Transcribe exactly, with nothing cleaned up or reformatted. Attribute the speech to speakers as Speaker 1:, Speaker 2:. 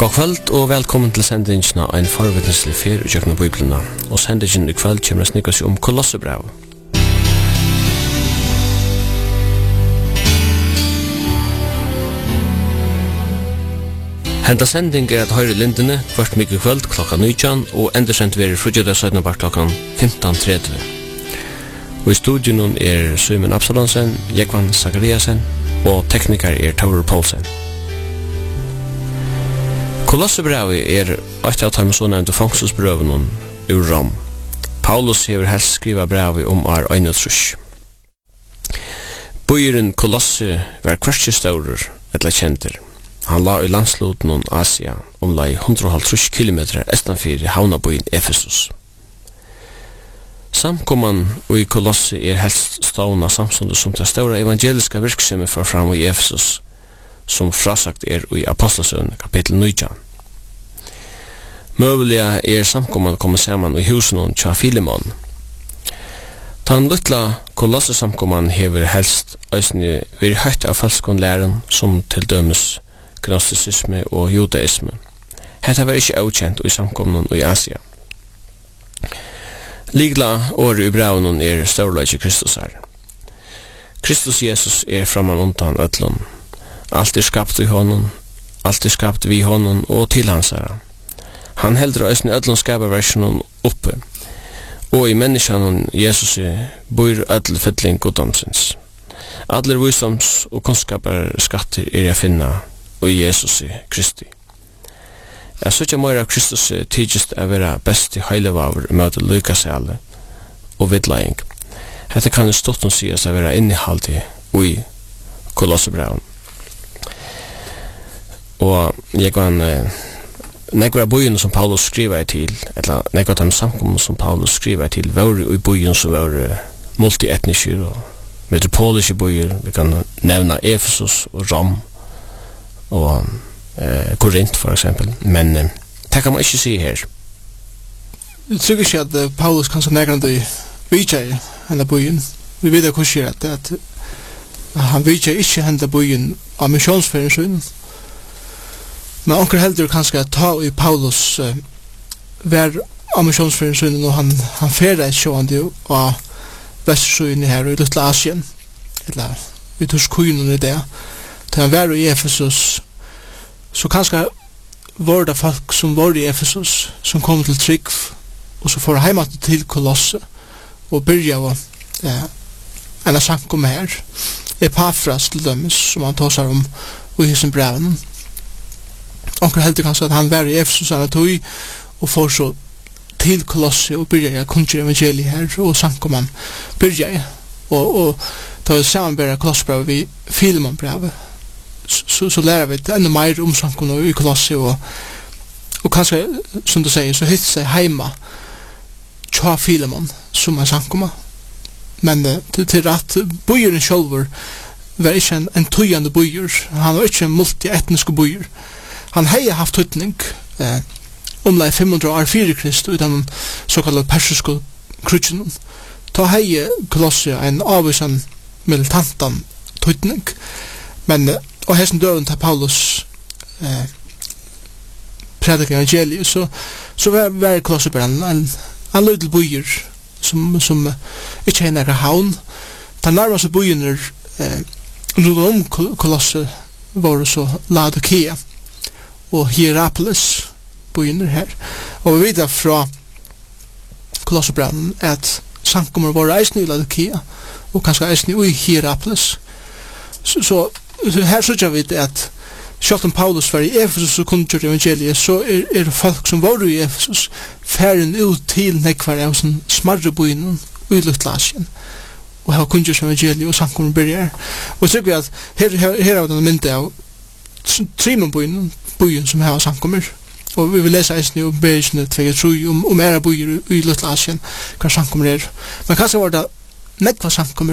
Speaker 1: God kvöld og velkommen til sendingen av en forvittneslig fer i kjøkken av Bibelene. Og sendingen i kveld kommer å snikke seg om Kolossebrevet. Henta sending er at høyre lindene hvert mykje kvöld klokka nitjan og endersendt verir frugjedag sytten bart klokkan fimtan tretti. Og i studien er Søymen Absalonsen, Jekvan Zachariasen og tekniker er Taur Poulsen. Kolossebrevet er eitt av dem så nevnte fangstelsbrøven ur Rom. Paulus hever helst skriva brevet om ar einutrush. Bøyeren Kolosse var kvarskjestaurer etla kjenter. Han la i landsloten om Asia om la i hundre og halvtrus kilometer estanfyr i havnabøyen Efesus. Samkomman og i Kolosse er helst stavna samstundet som det større evangeliska virksomhet for fram i Efesus, som frasagt er i Apostlesøn kapittel nitjan. Møvelige er samkomman kommet saman i husen om tja Filemon. Tan luttla Kolosse samkomman hever helst æsni vir høyt av falskon læren som til dømes gnosticisme og judaisme. Hetta var ikkje avkjent i samkomman i Asia. Ligla året i braunen er størrleik Kristus her. Kristus Jesus er framan undan ötlun. Alt er skapt i honom, alt er skapt vi honom og til hans herra. Han heldur æsni öllum skaparversionen oppe, og i menneskjanen Jesus bor öll fylling goddomsins. Allir visdoms og kunnskapar skatter er jeg finna og i Jesus Kristi. Jeg søkja meira av Kristus tidligst å være best i heilevaver med å lyka seg alle og vidleing. Hette kan det stått å sies å være innehaldig i Kolossebreven. Og jeg kan nekva bøyene som Paulus skriver til, eller nekva de samkomne som Paulus skriver til, var i bøyene som var multietniske og metropoliske bøyer. Vi kan nevna Efesus og Rom og eh, Korint for eksempel, men eh, det kan man ikke si her.
Speaker 2: Jeg tror ikke at uh, Paulus kan så nærkende vidtje henne bøyen. Vi vet hvordan at, at han vidtje ikke henne bøyen av missionsferien sin. Men onker heldur kanskje at ta i Paulus uh, vær av missionsferien sin, og han, han ferder sjående av vestsøyene her i Lutla Asien, eller vi tors kujen i det. Da han var i Efesus, så kanskje var det folk som var i Efesus, som kom til trygg, og så får heimat til Kolosse, og byrja av eh, en sankom her, Epafras til dømes, som han tåsar om i hisen breven. Onker heldur kanskje at han var i Efesus han tog, og får så til Kolosse, og byrja av kunnskjer evangeliet her, og sankom han byrja, og, og da vi samanbæra Kolossebrevet vi Filemon brevet, så, så lærer vi enda mer om samkomna i Kolosse, og, og kanskje, som du sier, så hittar seg heima tja Filemon som er samkomna. Men uh, til, til at bøyeren sjølver var ikke en, en tøyande bøyer, han var ikke en multietnisk bøyer. Han hei haft tøytning eh, omlai fem hundre år fire Krist i den såkallet persiske krutjen. Ta hei Kolosse en avvisan militantan tøytning, men uh, og hesten døven til Paulus eh, predikar evangeliet, så, så var, var Kolossebrevet en, en løydel bøyer som, som uh, ikke er nærkere havn. Den nærmeste bøyene eh, rundt om Kolosse var så Laodikea og Hierapolis bøyene her. Og vi vet fra Kolossebrevet at samkommer var reisende i Laodikea og kanskje reisende i Hierapolis. Så, så Så her sørger vi at selv om Paulus var i Efesus og kunne gjøre evangeliet, så er, er det folk som var i Efesus ferden ut til nekvar av sånn smarre bøyene i Lutlasien og har kunnet gjøre evangeliet og samkommer byrjar. Og så vi at her, her, her er den mynde av trimon bøyene bøyene som har samkommer, og vi vil lese eisen i Bergsene tjuetre om, om era bøyer i Lutlasien hva samkommer er. Men kanskje var det nekvar samkommer